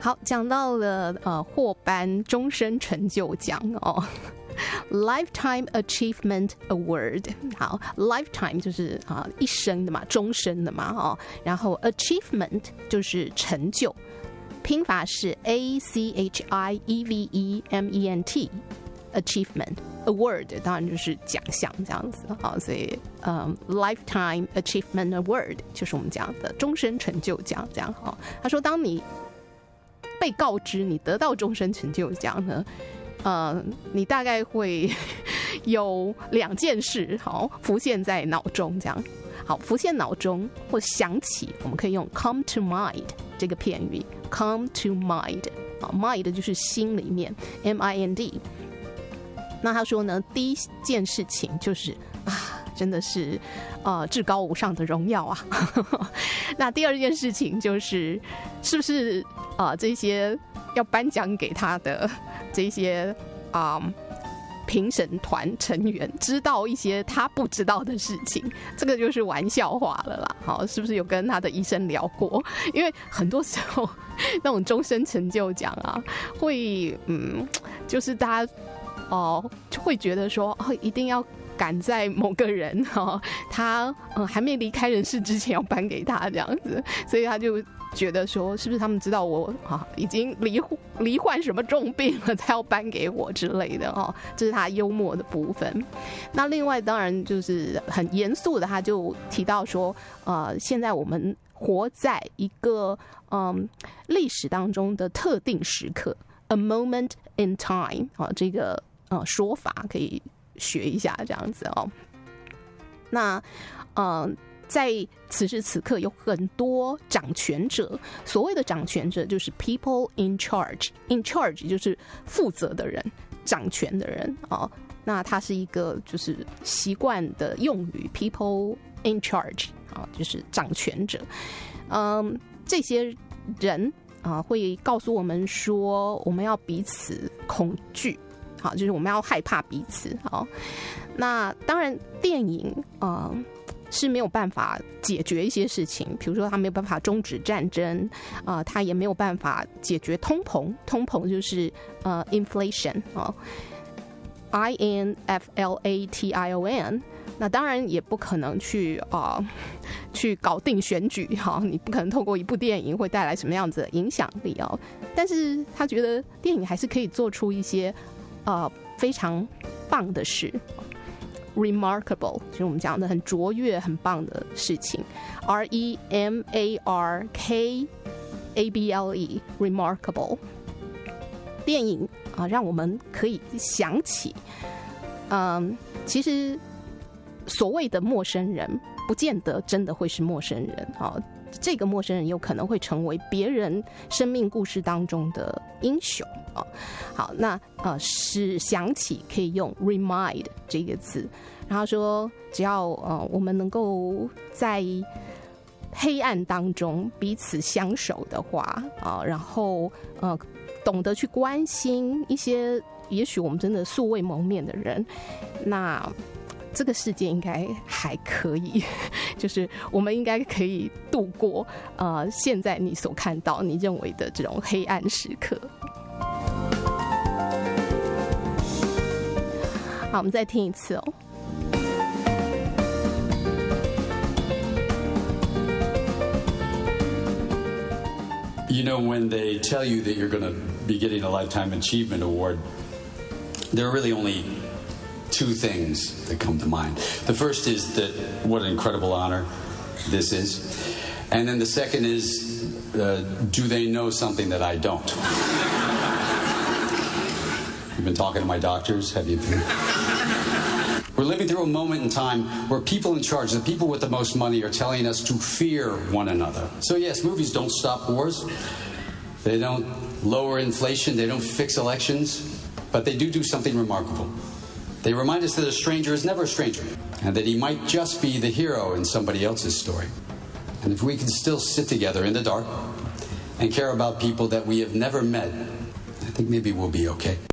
好，讲到了获颁终身成就奖哦。Lifetime Achievement Award， 好 ，Lifetime 就是一生的嘛，终身的嘛哦，然后 Achievement 就是成就，拼法是 ACHIEVEMENT Achievement。Award 当然就是奖项这样子，好，所以Lifetime Achievement Award 就是我们讲的终身成就奖，这样哈。他说，当你被告知你得到终身成就奖呢，你大概会有2件事好浮现在脑中，这样好浮现脑中或想起，我们可以用 come to mind 这个片语 come to mind， mind 就是心里面 mind。那他说呢，第一件事情就是真的是至高无上的荣耀啊。那第二件事情就是是不是这些要颁奖给他的这些评审团成员知道一些他不知道的事情，这个就是玩笑话了啦。好，是不是有跟他的医生聊过？因为很多时候那种终身成就奖会就是大家就会觉得说一定要赶在某个人他还没离开人世之前要颁给他这样子，所以他就觉得说是不是他们知道我已经罹患什么重病了才要颁给我之类的这是他幽默的部分。那另外当然就是很严肃的，他就提到说现在我们活在一个历史当中的特定时刻 a moment in time 这个说法可以学一下这样子那在此时此刻有很多掌权者，所谓的掌权者就是 people in charge， in charge 就是负责的人，掌权的人那它是一个就是习惯的用语 people in charge 就是掌权者。这些人会告诉我们说我们要彼此恐惧，好，就是我们要害怕彼此。好，那当然电影是没有办法解决一些事情，比如说他没有办法终止战争，他也没有办法解决通膨，通膨就是inflation INFLATION。那当然也不可能去搞定选举你不可能透过一部电影会带来什么样子的影响力但是他觉得电影还是可以做出一些非常棒的事 ，remarkable 就是我们讲的很卓越、很棒的事情 ，REMARKABLE remarkable。电影让我们可以想起，其实所谓的陌生人，不见得真的会是陌生人这个陌生人有可能会成为别人生命故事当中的英雄好，那是想起可以用 remind 这个字，然后说只要我们能够在黑暗当中彼此相守的话然后懂得去关心一些也许我们真的素未谋面的人，那这个世界应该还可以，就是我们应该可以度过现在你所看到你认为的这种黑暗时刻。好，我们再听一次 You know, when they tell you that you're going to be getting a Lifetime Achievement Award, there are really only two things that come to mind. The first is that what an incredible honor this is. And then the second is, do they know something that I don't? You've been talking to my doctors, have you? We're living through a moment in time where people in charge, the people with the most money, are telling us to fear one another. So yes, movies don't stop wars. They don't lower inflation. They don't fix elections. But they do something remarkable. They remind us that a stranger is never a stranger, and that he might just be the hero in somebody else's story. And if we can still sit together in the dark and care about people that we have never met, I think maybe we'll be okay.